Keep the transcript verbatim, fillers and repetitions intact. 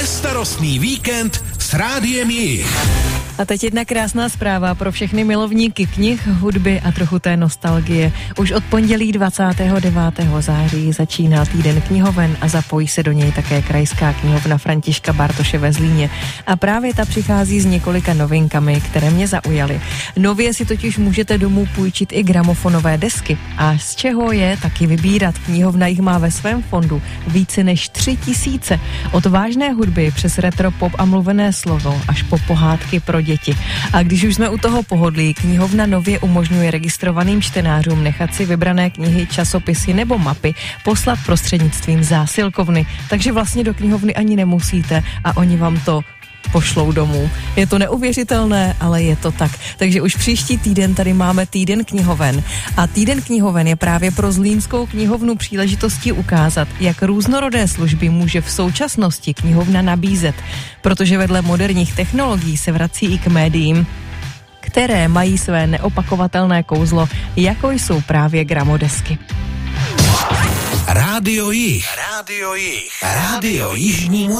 Bezstarostný víkend s Rádiem Jich. A teď jedna krásná zpráva pro všechny milovníky knih, hudby a trochu té nostalgie. Už od pondělí dvacátého devátého září začíná týden knihoven a zapojí se do něj také Krajská knihovna Františka Bartoše ve Zlíně. A právě ta přichází s několika novinkami, které mě zaujaly. Nově si totiž můžete domů půjčit i gramofonové desky. A z čeho je taky vybírat? Knihovna jich má ve svém fondu více než tři tisíce. Od vážné hudby přes retro pop a mluvené slovo až po pohádky pro děti. A když už jsme u toho pohodlí, knihovna nově umožňuje registrovaným čtenářům nechat si vybrané knihy, časopisy nebo mapy poslat prostřednictvím zásilkovny. Takže vlastně do knihovny ani nemusíte a oni vám to pošlou domů. Je to neuvěřitelné, ale je to tak. Takže už příští týden tady máme týden knihoven. A týden knihoven je právě pro Zlínskou knihovnu příležitostí ukázat, jak různorodé služby může v současnosti knihovna nabízet. Protože vedle moderních technologií se vrací i k médiím, které mají své neopakovatelné kouzlo, jako jsou právě gramodesky. Rádio Jich. Rádio Jich. Rádio Jižní